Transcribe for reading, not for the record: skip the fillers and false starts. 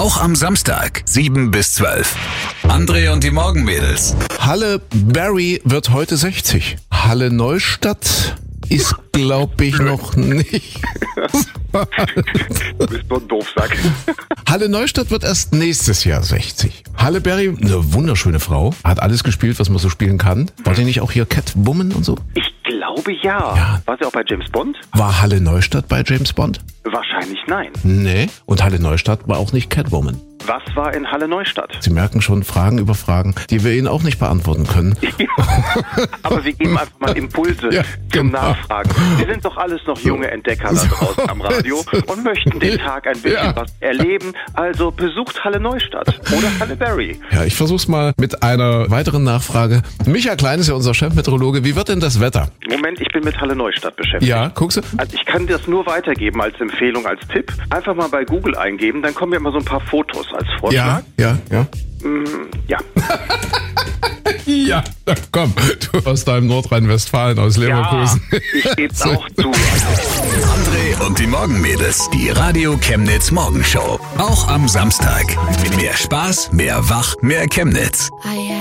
Auch am Samstag, 7 bis 12. André und die Morgenmädels. Halle Berry wird heute 60. Halle Neustadt ist, glaube ich, noch nicht. Du bist so ein Doofsack. Halle Neustadt wird erst nächstes Jahr 60. Halle Berry, eine wunderschöne Frau, hat alles gespielt, was man so spielen kann. War die nicht auch hier Catwoman und so? Ich glaube ja. War sie auch bei James Bond? War Halle Neustadt bei James Bond? Wahrscheinlich nein. Nee. Und Halle Neustadt war auch nicht Catwoman. Was war in Halle Neustadt? Sie merken schon Fragen über Fragen, die wir Ihnen auch nicht beantworten können. Aber wir geben einfach mal Impulse zum Nachfragen. Wir sind doch alles noch junge Entdecker da draußen am Radio und möchten den Tag ein bisschen was erleben. Also besucht Halle Neustadt oder Halle Berry. Ja, ich versuch's mal mit einer weiteren Nachfrage. Micha Klein ist ja unser Chefmeteorologe. Wie wird denn das Wetter? Moment, ich bin mit Halle Neustadt beschäftigt. Ja, guckst du? Also ich kann das nur weitergeben als Empfehlung, als Tipp. Einfach mal bei Google eingeben, dann kommen ja immer so ein paar Fotos als Vorschlag. Ja. Ja. Ja, na komm, du aus deinem Nordrhein-Westfalen, aus Leverkusen. Ja, ich geb's auch zu. André und die Morgenmädels. Die Radio Chemnitz Morgenshow. Auch am Samstag. Mehr Spaß, mehr Wach, mehr Chemnitz.